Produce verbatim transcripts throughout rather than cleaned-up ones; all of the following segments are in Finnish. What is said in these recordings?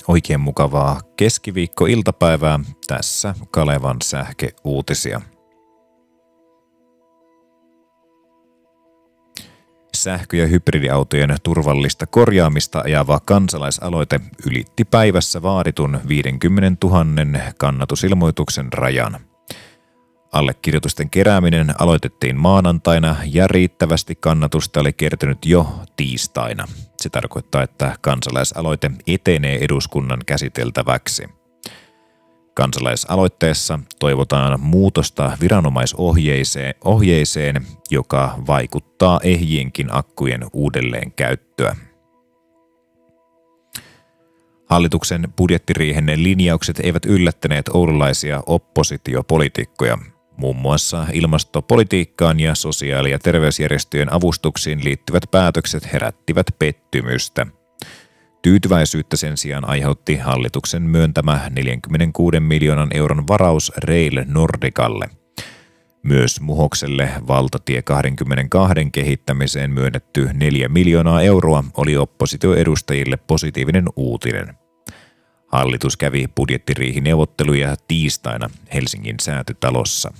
Oikein mukavaa keskiviikko-iltapäivää. Tässä Kalevan sähköuutisia. Sähkö- ja hybridiautojen turvallista korjaamista ajava kansalaisaloite ylitti päivässä vaaditun viisikymmentätuhatta kannatusilmoituksen rajan. Allekirjoitusten kerääminen aloitettiin maanantaina ja riittävästi kannatusta oli kertynyt jo tiistaina. Se tarkoittaa, että kansalaisaloite etenee eduskunnan käsiteltäväksi. Kansalaisaloitteessa toivotaan muutosta viranomaisohjeeseen, ohjeeseen, joka vaikuttaa ehjienkin akkujen uudelleen käyttöä. Hallituksen budjettiriihen linjaukset eivät yllättäneet oululaisia oppositiopoliitikkoja. Muun muassa ilmastopolitiikkaan ja sosiaali- ja terveysjärjestöjen avustuksiin liittyvät päätökset herättivät pettymystä. Tyytyväisyyttä sen sijaan aiheutti hallituksen myöntämä neljänkymmenenkuuden miljoonan euron varaus Rail Nordicalle. Myös Muhokselle valtatie kaksikymmentäkaksi kehittämiseen myönnetty neljä miljoonaa euroa oli oppositioedustajille positiivinen uutinen. Hallitus kävi budjettiriihineuvotteluja tiistaina Helsingin Säätytalossa.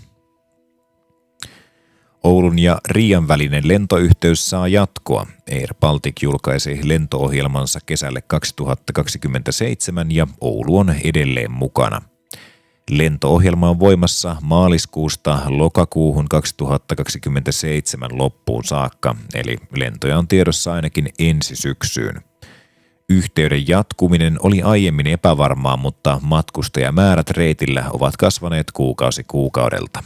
Oulun ja Riian välinen lentoyhteys saa jatkoa. Air Baltic julkaisi lento-ohjelmansa kesälle kaksituhattakaksikymmentäseitsemän ja Oulu on edelleen mukana. Lento-ohjelma on voimassa maaliskuusta lokakuuhun kaksituhattakaksikymmentäseitsemän loppuun saakka, eli lentoja on tiedossa ainakin ensi syksyyn. Yhteyden jatkuminen oli aiemmin epävarmaa, mutta matkustajamäärät reitillä ovat kasvaneet kuukausi kuukaudelta.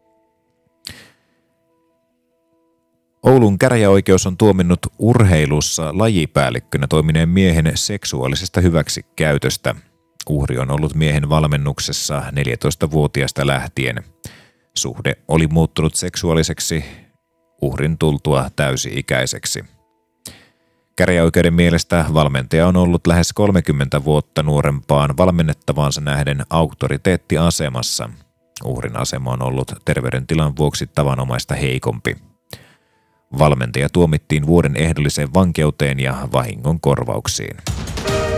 Oulun käräjäoikeus on tuominnut urheilussa lajipäällikkönä toimineen miehen seksuaalisesta hyväksikäytöstä. Uhri on ollut miehen valmennuksessa neljätoistavuotiaasta lähtien. Suhde oli muuttunut seksuaaliseksi uhrin tultua täysi-ikäiseksi. Käräjäoikeuden mielestä valmentaja on ollut lähes kolmekymmentä vuotta nuorempaan valmennettavaansa nähden auktoriteettiasemassa. Uhrin asema on ollut terveydentilan vuoksi tavanomaista heikompi. Valmentaja tuomittiin vuoden ehdolliseen vankeuteen ja vahingon korvauksiin.